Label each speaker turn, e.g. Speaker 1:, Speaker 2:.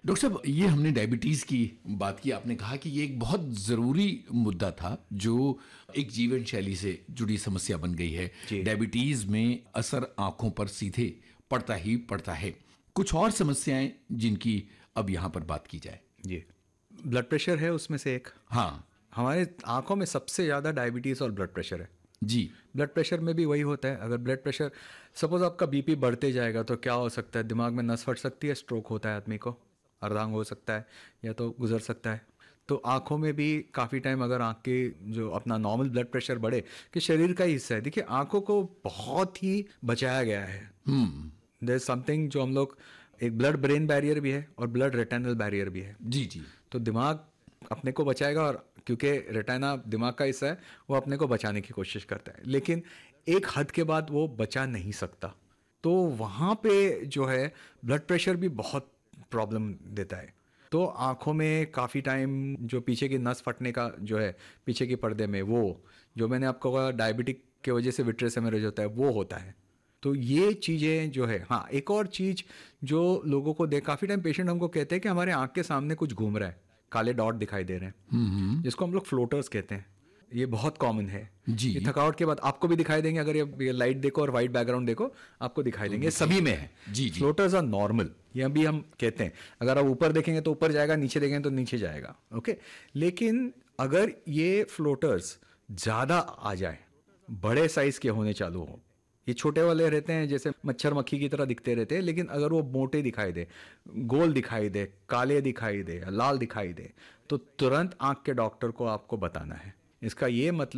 Speaker 1: Doctor साहब, ये हमने डायबिटीज़ की बात की, आपने कहा कि ये एक बहुत ज़रूरी मुद्दा था जो एक जीवन शैली से जुड़ी समस्या बन गई है।
Speaker 2: जी।
Speaker 1: डायबिटीज़ में असर आंखों पर सीधे पड़ता ही पड़ता है। कुछ और समस्याएं जिनकी अब यहाँ पर बात की जाए।
Speaker 2: जी, ब्लड प्रेशर है उसमें से एक।
Speaker 1: हाँ
Speaker 2: हमारे आंखों में सबसे ज़्यादा डायबिटीज़ और ब्लड प्रेशर है।
Speaker 1: जी।
Speaker 2: ब्लड प्रेशर में भी वही होता है। अगर ब्लड प्रेशर, सपोज आपका बीपी बढ़ते जाएगा तो क्या हो सकता है, दिमाग में नस फट सकती है, स्ट्रोक होता है आदमी को, अर्धांग हो सकता है या तो गुजर सकता है। तो आंखों में भी काफ़ी टाइम अगर आंख के जो अपना नॉर्मल ब्लड प्रेशर बढ़े, कि शरीर का ही हिस्सा है। देखिए, आंखों को बहुत ही बचाया गया है। देयर इज समथिंग जो हम लोग, एक ब्लड ब्रेन बैरियर भी है और ब्लड रेटिनल बैरियर भी है।
Speaker 1: जी जी।
Speaker 2: तो दिमाग अपने को बचाएगा, और क्योंकि रेटिना दिमाग का हिस्सा है, वो अपने को बचाने की कोशिश करता है, लेकिन एक हद के बाद वो बचा नहीं सकता। तो वहाँ पे जो है ब्लड प्रेशर भी बहुत प्रॉब्लम देता है। तो आँखों में काफ़ी टाइम जो पीछे की नस फटने का जो है, पीछे के पर्दे में, वो जो मैंने आपको कहा डायबिटिक की वजह से विट्रेस हेमरेज होता है, वो होता है। तो ये चीज़ें जो है, हाँ, एक और चीज़ जो लोगों को काफ़ी टाइम पेशेंट हमको कहते हैं कि हमारे आँख के सामने कुछ घूम रहा है, काले डॉट दिखाई दे रहे हैं, जिसको हम लोग फ्लोटर्स कहते हैं। ये बहुत कॉमन है।
Speaker 1: जी।
Speaker 2: ये थकावट के बाद आपको भी दिखाई देंगे, अगर ये लाइट देखो और वाइट बैकग्राउंड देखो, आपको दिखाई देंगे, सभी में है।
Speaker 1: जी जी।
Speaker 2: फ्लोटर्स आर नॉर्मल, ये अभी हम कहते हैं। अगर आप ऊपर देखेंगे तो ऊपर जाएगा, नीचे देखेंगे तो नीचे जाएगा, ओके। लेकिन अगर ये फ्लोटर्स ज़्यादा आ जाए, बड़े साइज के होने चालू हो, ये छोटे वाले रहते हैं जैसे मच्छर मक्खी की तरह दिखते रहते हैं, लेकिन अगर वो मोटे दिखाई दे, गोल दिखाई दे, काले दिखाई दे, लाल दिखाई दे, तो तुरंत आंख के डॉक्टर को आपको बताना है। इसका ये मतलब